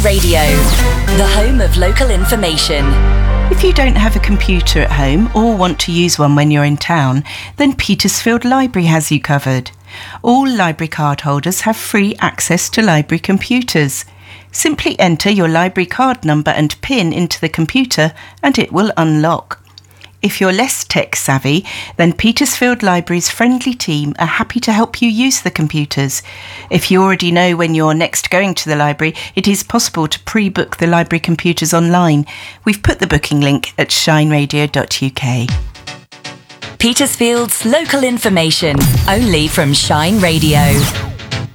Shine Radio, the home of local information. If you don't have a computer at home or want to use one when you're in town, then Petersfield Library has you covered. All library card holders have free access to library computers. Simply enter your library card number and PIN into the computer and it will unlock. If you're less tech savvy, then Petersfield Library's friendly team are happy to help you use the computers. If you already know when you're next going to the library, it is possible to pre-book the library computers online. We've put the booking link at shineradio.uk. Petersfield's local information, only from Shine Radio.